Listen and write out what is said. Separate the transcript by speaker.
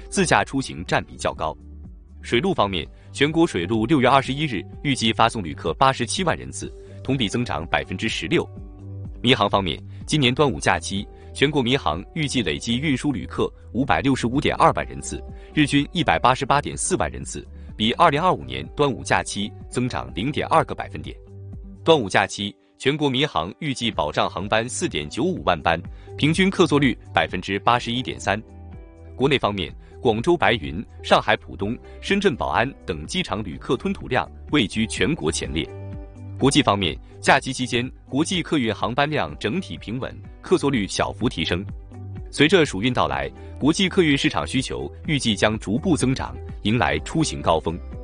Speaker 1: 自驾出行占比较高。水路方面，全国水路6月21日预计发送旅客87万人次，同比增长16%。民航方面，今年端午假期，全国民航预计累计运输旅客565.2万人次，日均188.4万人次，比2025年端午假期增长0.2个百分点。端午假期，全国民航预计保障航班4.95万班，平均客座率81.3%。国内方面，广州白云、上海浦东、深圳宝安等机场旅客吞吐量位居全国前列。国际方面，假期期间国际客运航班量整体平稳，客座率小幅提升。随着暑运到来，国际客运市场需求预计将逐步增长，迎来出行高峰。